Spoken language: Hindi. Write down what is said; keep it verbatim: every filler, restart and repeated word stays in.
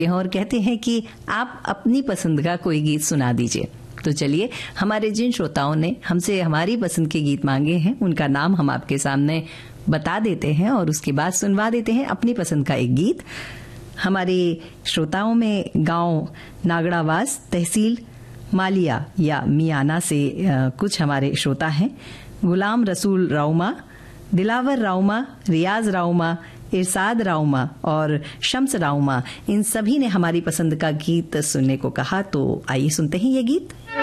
और कहते हैं कि आप अपनी पसंद का कोई गीत सुना दीजिए। तो चलिए, हमारे जिन श्रोताओं ने हमसे हमारी पसंद के गीत मांगे हैं उनका नाम हम आपके सामने बता देते हैं और उसके बाद सुनवा देते हैं अपनी पसंद का एक गीत। हमारे श्रोताओं में गांव नागड़ावास, तहसील मालिया या मियाना से कुछ हमारे श्रोता हैं। गुलाम रसूल राउमा, दिलावर राउमा, रियाज राउमा, इरसाद राउमा और शम्स राउमा, इन सभी ने हमारी पसंद का गीत सुनने को कहा। तो आइए सुनते हैं ये गीत।